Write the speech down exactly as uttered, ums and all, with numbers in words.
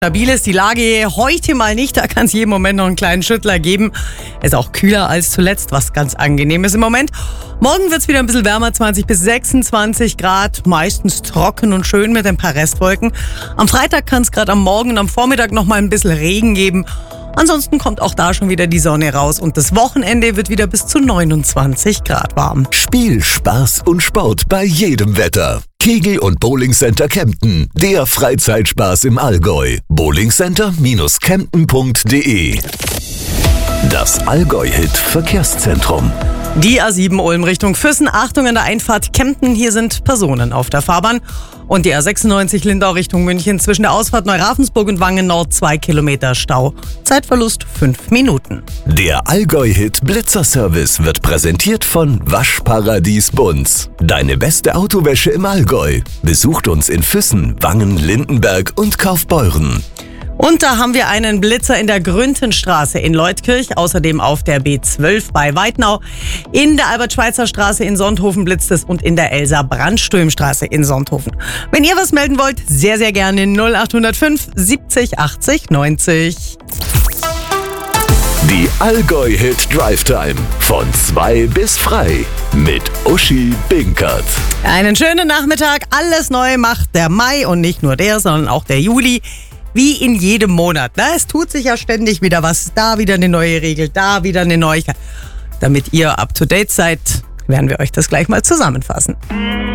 Stabil ist die Lage heute mal nicht, da kann es jeden Moment noch einen kleinen Schüttler geben. Ist auch kühler als zuletzt, was ganz angenehm ist im Moment. Morgen wird es wieder ein bisschen wärmer, zwanzig bis sechsundzwanzig Grad, meistens trocken und schön mit ein paar Restwolken. Am Freitag kann es gerade am Morgen und am Vormittag noch mal ein bisschen Regen geben. Ansonsten kommt auch da schon wieder die Sonne raus und das Wochenende wird wieder bis zu neunundzwanzig Grad warm. Spiel, Spaß und Sport bei jedem Wetter. Kegel- und Bowlingcenter Kempten, der Freizeitspaß im Allgäu. bowlingcenter Bindestrich kempten punkt de. Das Allgäu-Hit Verkehrszentrum. Die A sieben Ulm Richtung Füssen, Achtung an der Einfahrt Kempten, hier sind Personen auf der Fahrbahn. Und die A sechsundneunzig Lindau Richtung München zwischen der Ausfahrt Neuravensburg und Wangen Nord zwei Kilometer Stau. Zeitverlust fünf Minuten. Der Allgäu-Hit Blitzerservice wird präsentiert von Waschparadies Bunz. Deine beste Autowäsche im Allgäu. Besucht uns in Füssen, Wangen, Lindenberg und Kaufbeuren. Und da haben wir einen Blitzer in der Grüntenstraße in Leutkirch, außerdem auf der B zwölf bei Weidnau. In der Albert-Schweitzer-Straße in Sonthofen blitzt es und in der Elsa-Brandström-Straße in Sonthofen. Wenn ihr was melden wollt, sehr, sehr gerne null acht null fünf siebzig achtzig neunzig. Die Allgäu-Hit Drive Time von zwei bis frei mit Uschi Binkert. Einen schönen Nachmittag. Alles neu macht der Mai und nicht nur der, sondern auch der Juli. Wie in jedem Monat. Na, es tut sich ja ständig wieder was. Da wieder eine neue Regel, da wieder eine Neuigkeit. Damit ihr up to date seid, werden wir euch das gleich mal zusammenfassen.